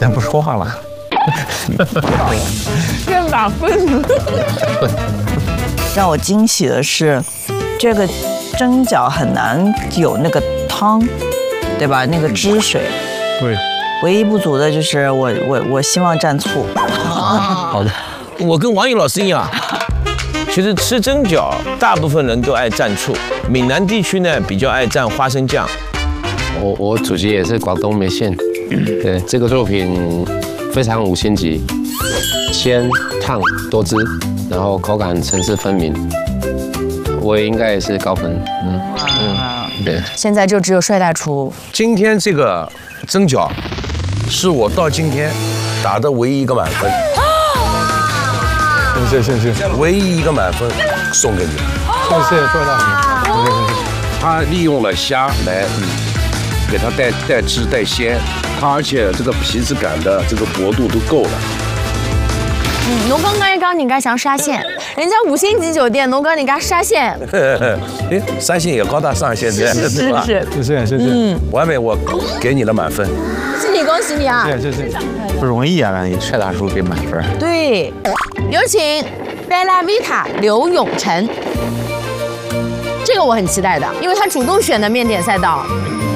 咱不说话了。 这打分。让我惊喜的是，这个蒸饺很难有那个汤，对吧？那个汁水。 对。 唯一不足的就是我希望蘸醋。 好的。 我跟王宇老师一样，其实吃蒸饺，大部分人都爱蘸醋，闽南地区呢比较爱蘸花生酱。 我祖籍也是广东梅县，对这个作品非常5星级，鲜烫多汁，然后口感层次分明，我也应该也是高分，对。 现在就只有帅大厨。 今天这个蒸饺，是我到今天打的唯一一个满分。 谢谢， 唯一一个满分送给你。 谢谢帅大厨。 他利用了虾来给它带汁带鲜，它而且这个皮质感的这个薄度都够了。 侬刚刚一讲人家像沙县，人家5星级酒店，侬讲人家沙县。 哎，3星也高大上，现在是。 谢谢。 完美，我给你了满分。 恭喜你啊！ 谢谢。不容易啊，让帅大叔给满分。 对，有请 Bella Vita 刘永成。这个我很期待的，因为他主动选的面点赛道。